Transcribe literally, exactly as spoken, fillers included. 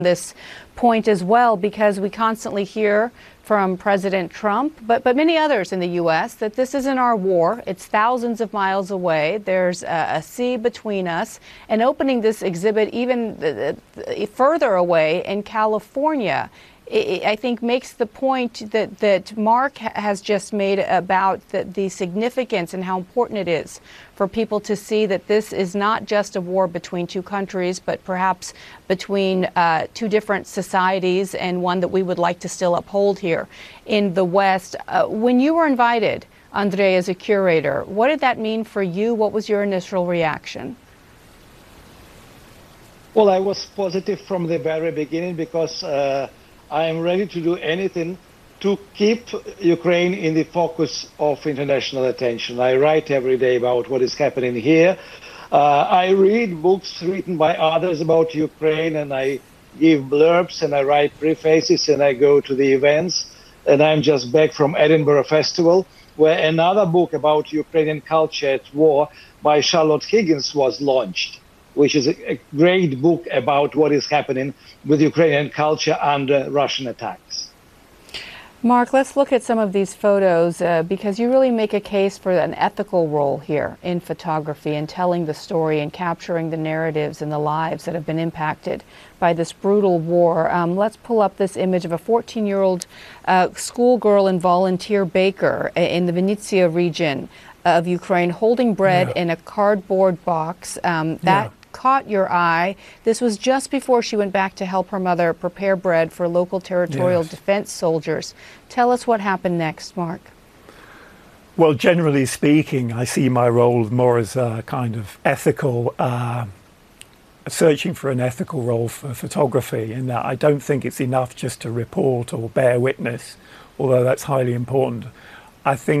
this point as well, because we constantly hear from President Trump, but, but many others in the U S, that this isn't our war. It's thousands of miles away. There's a, a sea between us. And opening this exhibit even uh, further away in California, I think makes the point that, that Mark has just made about the, the significance and how important it is for people to see that this is not just a war between two countries, but perhaps between uh, two different societies, and one that we would like to still uphold here in the West. Uh, when you were invited, Andre, as a curator, what did that mean for you? What was your initial reaction? Well, I was positive from the very beginning, because uh, I am ready to do anything to keep Ukraine in the focus of international attention. I write every day about what is happening here. Uh, I read books written by others about Ukraine, and I give blurbs, and I write prefaces, and I go to the events. And I'm just back from Edinburgh Festival, where another book about Ukrainian culture at war by Charlotte Higgins was launched, which is a great book about what is happening with Ukrainian culture under Russian attacks. Mark, let's look at some of these photos, uh, because you really make a case for an ethical role here in photography and telling the story and capturing the narratives and the lives that have been impacted by this brutal war. Um, let's pull up this image of a fourteen-year-old uh, schoolgirl and volunteer baker in the Vinnytsia region of Ukraine, holding bread yeah. in a cardboard box. Um, that yeah. caught your eye. This was just before she went back to help her mother prepare bread for local territorial yes. defense soldiers. Tell us what happened next, Mark. Well, generally speaking, I see my role more as a kind of ethical, uh, searching for an ethical role for photography, in that I don't think it's enough just to report or bear witness, although that's highly important. I think